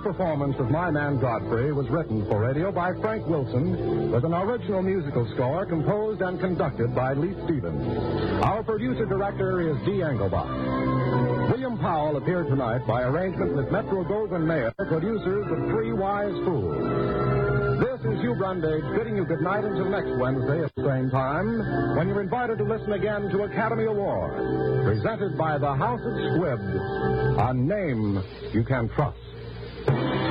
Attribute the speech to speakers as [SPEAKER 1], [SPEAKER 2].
[SPEAKER 1] performance of My Man Godfrey was written for radio by Frank Wilson with an original musical score composed and conducted by Lee Stevens. Our producer-director is Dee Engelbach. William Powell appeared tonight by arrangement with Metro-Goldwyn-Mayer, producers of Three Wise Fools. This is Hugh Brundage bidding you good night until next Wednesday at the same time, when you're invited to listen again to Academy Award, presented by the House of Squibb, a name you can trust.